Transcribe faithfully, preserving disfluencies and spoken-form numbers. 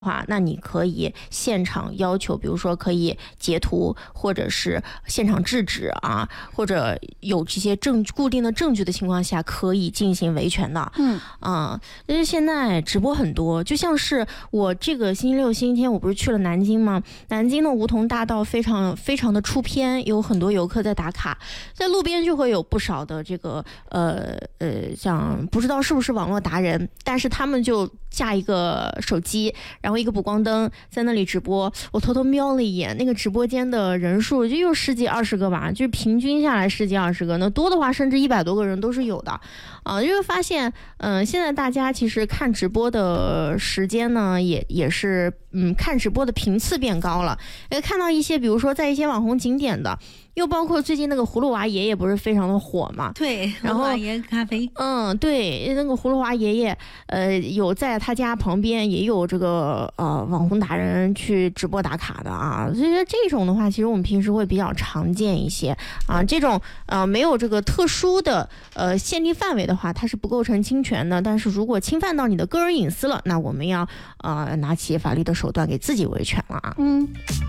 话，那你可以现场要求，比如说可以截图，或者是现场制止啊，或者有这些证固定的证据的情况下，可以进行维权的。 嗯啊，因为现在直播很多，就像是我这个星期六、星期天，我不是去了南京吗？南京的梧桐大道非常非常的出片，有很多游客在打卡，在路边就会有不少的这个呃呃，像不知道是不是网络达人，但是他们就架一个手机，然后一个补光灯在那里直播。我偷偷瞄了一眼，那个直播间的人数就有十几二十个吧，就是平均下来十几二十个，那多的话甚至一百多个人都是有的啊。就会发现，嗯、呃，现在大家其实看直播的时间呢，也也是嗯，看直播的频次变高了。也看到一些，比如说在一些网红景点的。又包括最近那个葫芦娃爷爷不是非常的火嘛？ 对， 然后葫芦娃爷爷咖啡， 嗯，对，那个葫芦娃爷爷，呃，有在他家旁边也有这个呃网红达人去直播打卡的啊，所以说这种的话，其实我们平时会比较常见一些啊，这种呃没有这个特殊的呃限定范围的话，它是不构成侵权的，但是如果侵犯到你的个人隐私了，那我们要呃拿起法律的手段给自己维权了啊。 嗯。